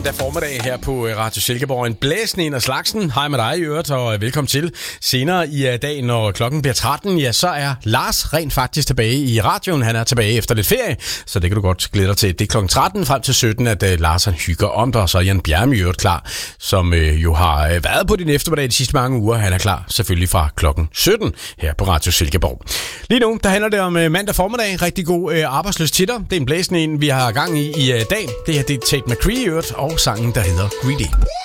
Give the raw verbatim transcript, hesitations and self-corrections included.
mandag formiddag her på Radio Silkeborg. En blæsende en af slagsen. Hej med dig i øvrigt, og velkommen til. Senere i dag, når klokken bliver tretten, ja, så er Lars rent faktisk tilbage i radioen. Han er tilbage efter lidt ferie, så det kan du godt glæde dig til. Det er klokken tretten frem til sytten, at uh, Lars han hygger om dig, og så er Jan Bjerm i øvrigt klar, som uh, jo har uh, været på din eftermiddag de sidste mange uger. Han er klar selvfølgelig fra klokken sytten her på Radio Silkeborg. Lige nu, der handler det om uh, mandag formiddag. Rigtig god uh, arbejdsløst til dig. Det er en blæsende en, vi har gang i i uh, dag. Det her det er Tate McCree i øvrigt, og sangen, der hedder Greedy.